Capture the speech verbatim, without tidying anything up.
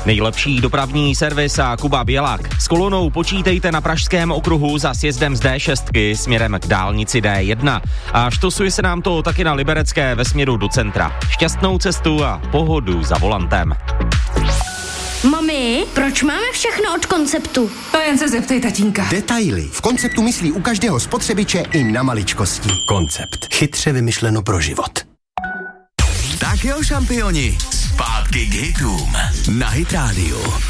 Nejlepší dopravní servis a Kuba Bělák. S kolonou počítejte na pražském okruhu za sjezdem z dé šest směrem k dálnici dé jedna. A štosuje se nám to taky na Liberecké ve směru do centra. Šťastnou cestu a pohodu za volantem. Mami, proč máme všechno od Konceptu? To jen se zeptej tatínka. Detaily. V Konceptu myslí u každého spotřebiče i na maličkosti. Koncept. Chytře vymyšleno pro život. Tak jo, šampioni, zpátky k hitům na Hit Radio.